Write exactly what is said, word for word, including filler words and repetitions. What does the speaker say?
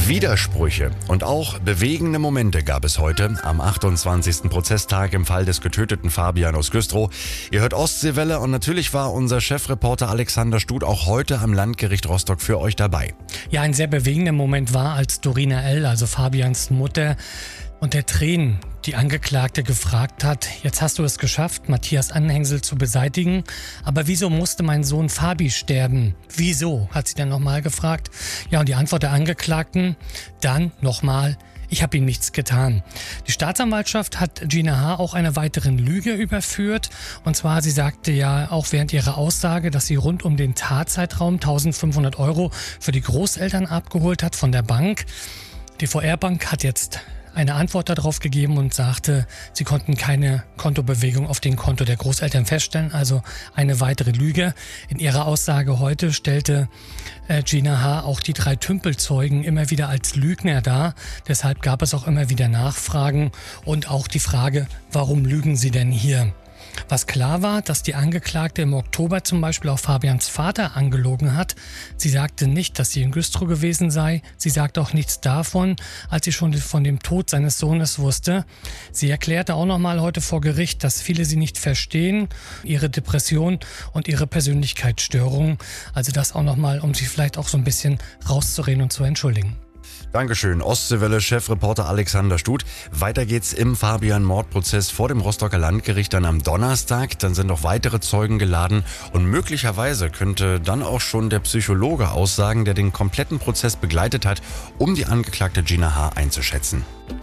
Widersprüche und auch bewegende Momente gab es heute am achtundzwanzigsten Prozesstag im Fall des getöteten Fabian aus Güstrow. Ihr hört Ostseewelle und natürlich war unser Chefreporter Alexander Stut auch heute am Landgericht Rostock für euch dabei. Ja, ein sehr bewegender Moment war, als Dorina L., also Fabians Mutter, unter Tränen die Angeklagte gefragt hat: Jetzt hast du es geschafft, Matthias Anhängsel zu beseitigen, aber wieso musste mein Sohn Fabi sterben? Wieso? Hat sie dann nochmal gefragt. Ja, und die Antwort der Angeklagten dann nochmal: Ich habe ihm nichts getan. Die Staatsanwaltschaft hat Gina H. auch einer weiteren Lüge überführt. Und zwar, sie sagte ja auch während ihrer Aussage, dass sie rund um den Tatzeitraum eintausendfünfhundert Euro für die Großeltern abgeholt hat von der Bank. Die V R-Bank hat jetzt eine Antwort darauf gegeben und sagte, sie konnten keine Kontobewegung auf dem Konto der Großeltern feststellen, also eine weitere Lüge. In ihrer Aussage heute stellte äh, Gina H. auch die drei Tümpelzeugen immer wieder als Lügner dar. Deshalb gab es auch immer wieder Nachfragen und auch die Frage, warum lügen sie denn hier? Was klar war, dass die Angeklagte im Oktober zum Beispiel auch Fabians Vater angelogen hat. Sie sagte nicht, dass sie in Güstrow gewesen sei. Sie sagte auch nichts davon, als sie schon von dem Tod seines Sohnes wusste. Sie erklärte auch nochmal heute vor Gericht, dass viele sie nicht verstehen, ihre Depression und ihre Persönlichkeitsstörung. Also das auch nochmal, um sich vielleicht auch so ein bisschen rauszureden und zu entschuldigen. Dankeschön, Ostseewelle-Chefreporter Alexander Stut. Weiter geht's im Fabian-Mordprozess vor dem Rostocker Landgericht dann am Donnerstag. Dann sind noch weitere Zeugen geladen und möglicherweise könnte dann auch schon der Psychologe aussagen, der den kompletten Prozess begleitet hat, um die Angeklagte Gina H. einzuschätzen.